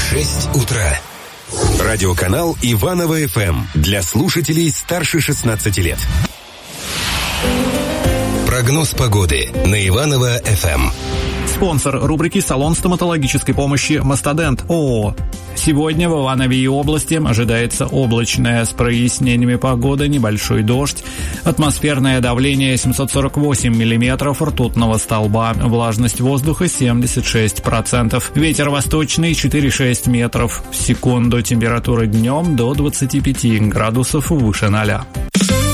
6 утра. Радиоканал Иваново ФМ для слушателей старше 16 лет. Прогноз погоды на Иваново ФМ. Спонсор рубрики «Салон стоматологической помощи Мастодент» ООО. Сегодня в Иванове и области ожидается облачная с прояснениями погода, небольшой дождь. Атмосферное давление 748 миллиметров ртутного столба. Влажность воздуха 76%. Ветер восточный 4,6 метров в секунду. Температура днем до 25 градусов выше 0.